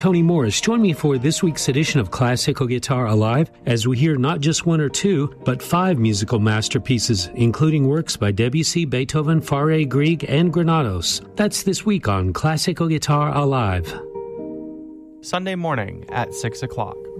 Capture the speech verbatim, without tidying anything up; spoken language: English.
Tony Morris, join me for this week's edition of Classical Guitar Alive as we hear not just one or two, but five musical masterpieces, including works by Debussy, Beethoven, Fauré, Grieg, and Granados. That's this week on Classical Guitar Alive. Sunday morning at six o'clock.